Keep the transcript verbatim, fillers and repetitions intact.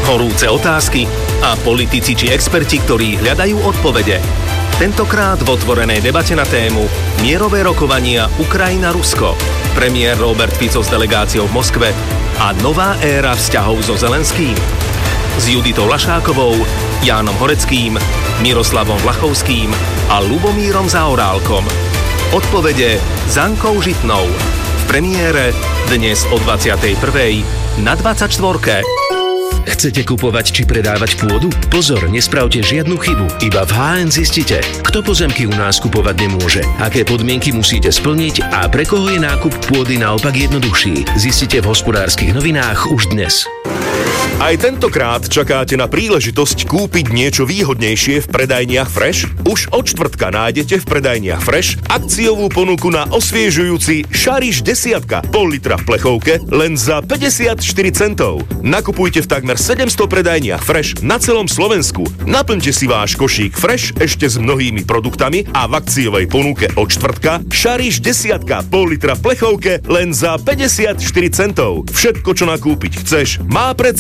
horúce otázky a politici či experti, ktorí hľadajú odpovede. Tentokrát v otvorenej debate na tému mierové rokovania Ukrajina-Rusko, premiér Robert Fico s delegáciou v Moskve a nová éra vzťahov so Zelenským. S Juditou Lašákovou, Jánom Horeckým, Miroslavom Vlachovským a Lubomírom Zaorálkom. Odpovede s Ankou Žitnou. V premiére dnes o dvadsiatej prvej na dvadsaťštvorke. Chcete kupovať či predávať pôdu? Pozor, nespravte žiadnu chybu. Iba v há en zistite, kto pozemky u nás kupovať nemôže, aké podmienky musíte splniť a pre koho je nákup pôdy naopak jednoduchší. Zistite v Hospodárskych novinách už dnes. Aj tentokrát čakáte na príležitosť kúpiť niečo výhodnejšie v predajniach Fresh? Už od štvrtka nájdete v predajniach Fresh akciovú ponuku na osviežujúci Šariš desiatka pol litra v plechovke len za päťdesiatštyri centov. Nakupujte v takmer sedemsto predajniach Fresh na celom Slovensku. Naplňte si váš košík Fresh ešte s mnohými produktami a v akciovej ponuke od štvrtka Šariš desiatka pol litra v plechovke len za päťdesiatštyri centov. Všetko, čo nakúpiť chceš, má pred